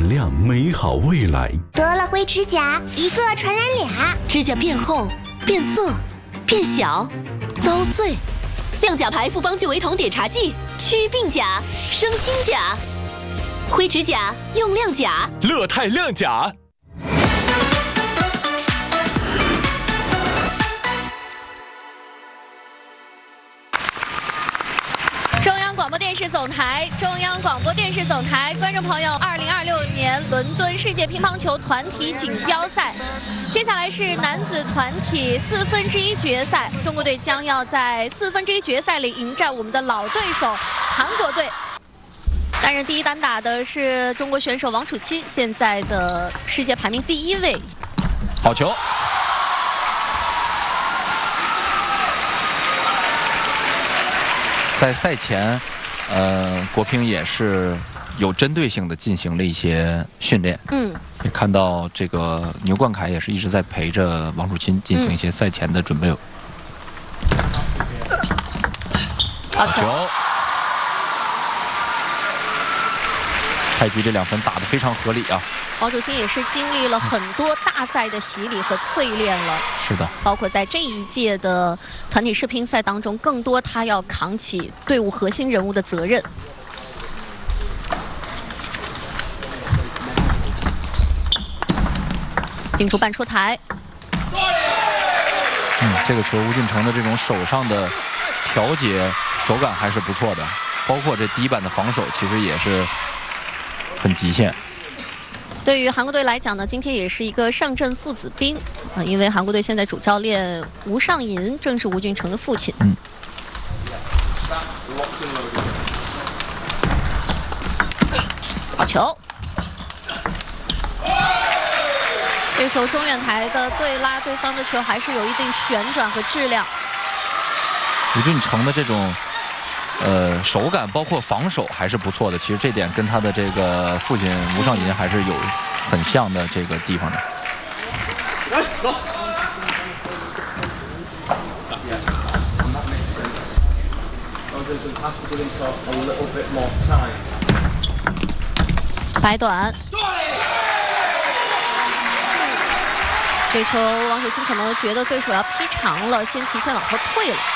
点亮美好未来。 得了灰指甲，一个传染俩， 指甲变厚、变色、变小、遭碎。亮甲牌复方聚维酮点茶剂，祛病甲，生新甲。灰指甲用亮甲， 乐泰亮甲。 中央广播电视总台，中央广播电视总台，观众朋友，2026年伦敦世界乒乓球团体锦标赛，接下来是男子团体1/4决赛，中国队将要在1/4决赛里迎战我们的老对手韩国队。担任第一单打的是中国选手王楚钦，现在的世界排名第1位。 好球！在赛前，国乒也是有针对性的进行了一些训练。也看到这个牛冠凯也是一直在陪着王楚钦进行一些赛前的准备。好球！泰局这2分打得非常合理啊！ 王楚钦也是经历了很多大赛的洗礼和淬炼了。 是的， 包括在这一届的团体世乒赛当中，更多他要扛起队伍核心人物的责任。顶住半出台。 这个球吴俊成的这种手上的调节手感还是不错的，包括这第一板的防守其实也是很极限。 对于韩国队来讲呢，今天也是一个上阵父子兵啊，因为韩国队现在主教练吴尚银正是吴俊成的父亲。好球！这球中远台的对拉对方的球还是有一定旋转和质量。 吴俊成的这种手感包括防守还是不错的，其实这点跟他的这个父亲吴尚银还是有很像的这个地方的。 摆短。这球王楚钦可能觉得对手要劈长了，先提前往后退了。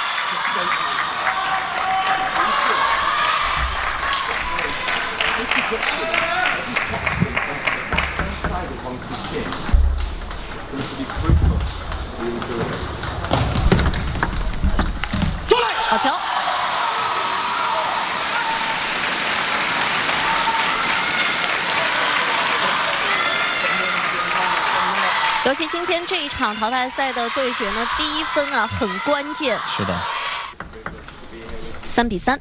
好球！尤其今天这一场淘汰赛的对决呢，第1分啊很关键。 是的。 3比3。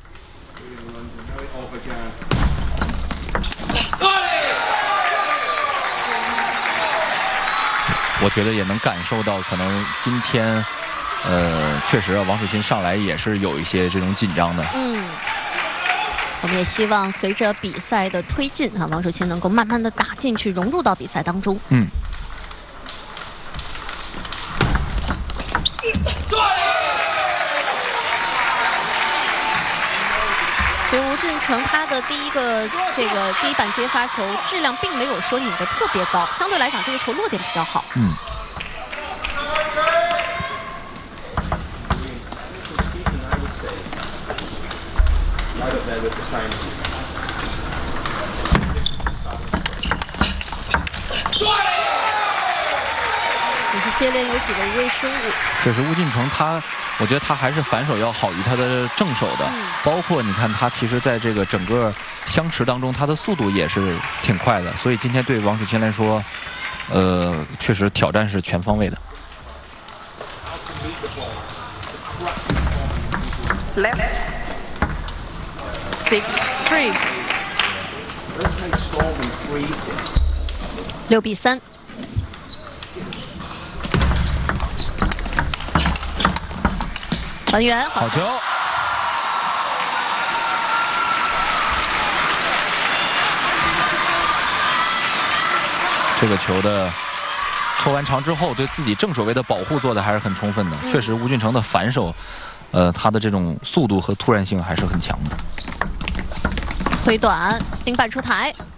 我觉得也能感受到，可能今天，确实啊，王楚钦上来也是有一些这种紧张的。 我们也希望随着比赛的推进啊，王楚钦能够慢慢的打进去，融入到比赛当中。其实吴俊成他的第一板接发球质量并没有说拧得特别高，相对来讲这个球落点比较好。只是接连有几个无谓失误。 确实，吴俊成我觉得他还是反手要好于他的正手的，包括你看他其实在这个整个相持当中，他的速度也是挺快的，所以今天对王楚钦来说，确实挑战是全方位的。 Left 6-3。 6比3。还原好球！这个球的抽完长之后，对自己正手位的保护做的还是很充分的。确实，吴俊成的反手，他的这种速度和突然性还是很强的。 推短，顶板出台。